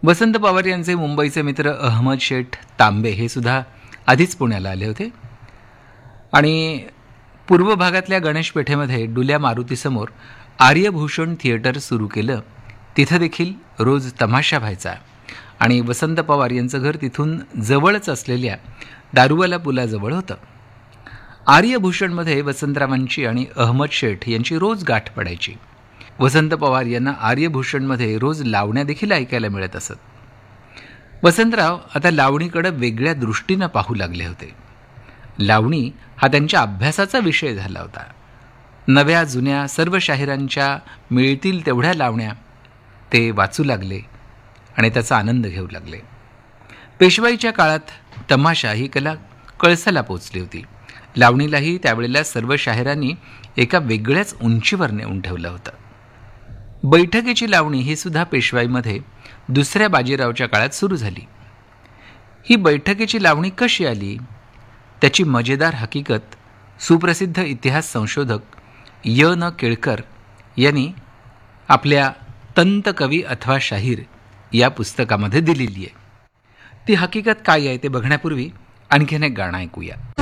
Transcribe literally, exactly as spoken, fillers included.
वसंत पवार यांचे मुंबईचे मित्र अहमद शेठ तांबे हे सुद्धा आधीच पुण्याला आले होते आणि पूर्व भागातल्या गणेश पेठेमध्ये डुल्या मारुतीसमोर आर्यभूषण थिएटर सुरू केलं. तिथं देखील रोज तमाशा व्हायचा आणि वसंत पवार यांचं घर तिथून जवळच असलेल्या दारुवाला पुलाजवळ होतं. आर्यभूषणमध्ये वसंतरावांची आणि अहमद शेठ यांची रोज गाठ पडायची. वसंत पवार यांना आर्यभूषणमध्ये रोज लावण्या देखील ऐकायला मिळत असत. वसंतराव आता लावणीकडे वेगळ्या दृष्टीनं पाहू लागले होते. लावणी हा त्यांच्या अभ्यासाचा विषय झाला होता. नव्या जुन्या सर्व शाहिरांच्या मिळतील तेवढ्या लावण्या ते वाचू लागले आणि त्याचा आनंद घेऊ लागले. पेशवाईच्या काळात तमाशा ही कला कळसाला पोचली होती. लावणीलाही त्यावेळेला सर्व शाहिरांनी एका वेगळ्याच उंचीवर नेऊन ठेवलं होतं. बैठकीची लावणी ही सुद्धा पेशवाईमध्ये दुसऱ्या बाजीरावच्या काळात सुरू झाली. ही बैठकीची लावणी कशी आली त्याची मजेदार हकीकत सुप्रसिद्ध इतिहास संशोधक य न केळकर यांनी आपल्या तंत कवी अथवा शाहीर या पुस्तकामध्ये दिलेली आहे. ती हकीकत काय आहे ते बघण्यापूर्वी आणखीन एक गाणं ऐकूया.